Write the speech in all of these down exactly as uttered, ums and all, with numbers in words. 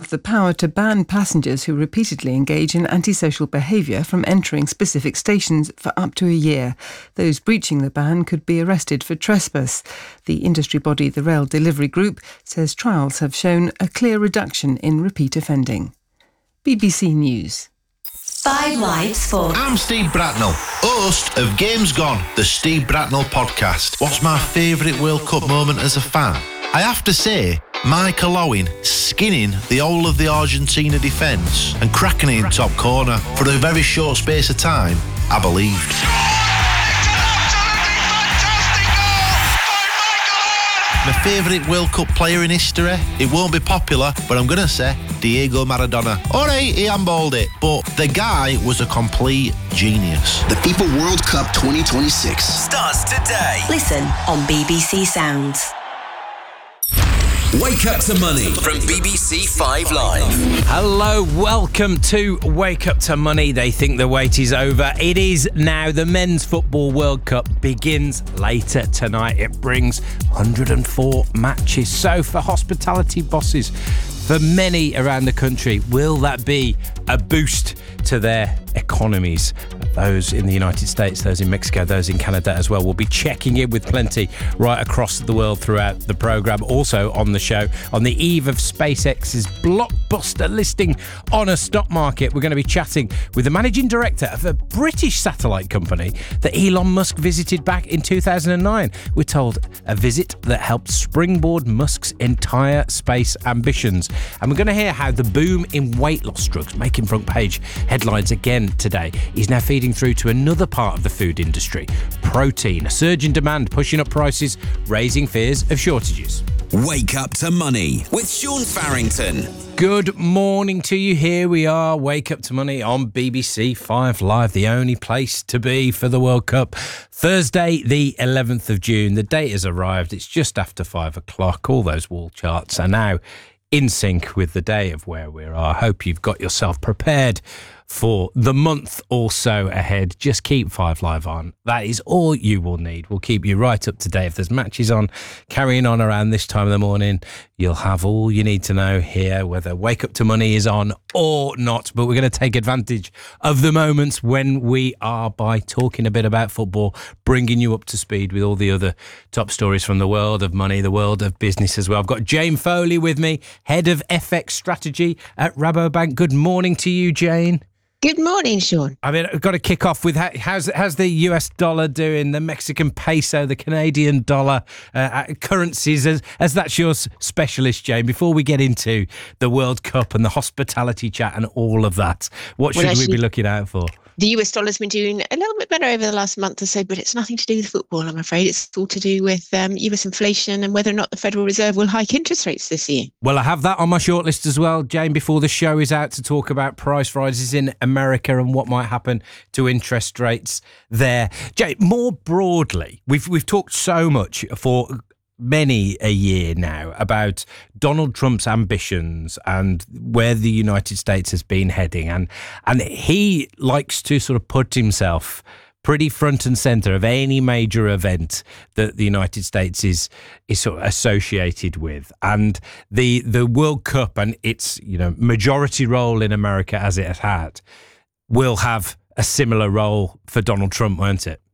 have the power to ban passengers who repeatedly engage in antisocial behaviour from entering specific stations for up to a year. Those breaching the ban could be arrested for trespass. The industry body, the Rail Delivery Group, says trials have shown a clear reduction in repeat offending. B B C News. Five Lives for. I'm Steve Bracknell, host of Games Gone, the Steve Bracknell podcast. What's my favourite World Cup moment as a fan? I have to say, Michael Owen skinning the whole of the Argentina defence and cracking it in top corner. For a very short space of time, I believed. My favourite World Cup player in history? It won't be popular, but I'm going to say Diego Maradona. Alright, he handballed it, but the guy was a complete genius. The FIFA World Cup twenty twenty-six starts today. Listen on B B C Sounds. Wake Up to Money from B B C Five Live. Hello, welcome to Wake Up to Money. They think the wait is over. It is now. The Men's Football World Cup begins later tonight. It brings one hundred four matches. So for hospitality bosses, for many around the country, will that be a boost to their economies? Those in the United States, those in Mexico, those in Canada as well. We'll be checking in with plenty right across the world throughout the programme. Also on the show, on the eve of SpaceX's blockbuster listing on a stock market, we're going to be chatting with the managing director of a British satellite company that Elon Musk visited back in two thousand nine. We're told a visit that helped springboard Musk's entire space ambitions. And we're going to hear how the boom in weight loss drugs, making front page headlines again today, is now feeding through to another part of the food industry, protein. A surge in demand pushing up prices, raising fears of shortages. Wake Up to Money with Sean Farrington. Good morning to you. Here we are, Wake Up to Money on B B C Five Live, the only place to be for the World Cup. Thursday, the eleventh of June. The date has arrived. It's just after five o'clock. All those wall charts are now in sync with the day of where we are. I hope you've got yourself prepared for the month or so ahead. Just keep Five Live on. That is all you will need. We'll keep you right up to date. If there's matches on, carrying on around this time of the morning, you'll have all you need to know here, whether Wake Up to Money is on or not. But we're going to take advantage of the moments when we are by talking a bit about football, bringing you up to speed with all the other top stories from the world of money, the world of business as well. I've got Jane Foley with me, Head of F X Strategy at Rabobank. Good morning to you, Jane. Good morning, Sean. I mean, I've got to kick off with how, how's how's the U S dollar doing, the Mexican peso, the Canadian dollar, uh, currencies, as, as that's your specialist, Jane. Before we get into the World Cup and the hospitality chat and all of that, what should well, actually, we be looking out for? The U S dollar's been doing a little bit better over the last month or so, but it's nothing to do with football, I'm afraid. It's all to do with um, U S inflation and whether or not the Federal Reserve will hike interest rates this year. Well, I have that on my shortlist as well, Jane, before the show is out, to talk about price rises in America and what might happen to interest rates there. Jane, more broadly, we've we've talked so much for many a year now about Donald Trump's ambitions and where the United States has been heading. And, and he likes to sort of put himself pretty front and centre of any major event that the United States is is sort of associated with. And the the World Cup and its, you know, majority role in America as it has had will have a similar role for Donald Trump, won't it?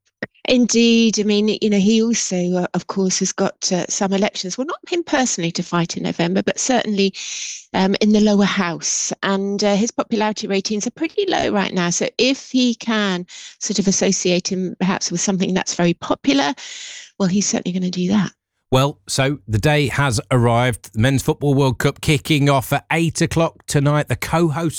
Indeed. I mean, you know, he also, uh, of course, has got uh, some elections, well, not him personally to fight in November, but certainly um, in the lower house. And uh, his popularity ratings are pretty low right now. So if he can sort of associate him perhaps with something that's very popular, well, he's certainly going to do that. Well, so the day has arrived. The Men's Football World Cup kicking off at eight o'clock tonight. The co-hosts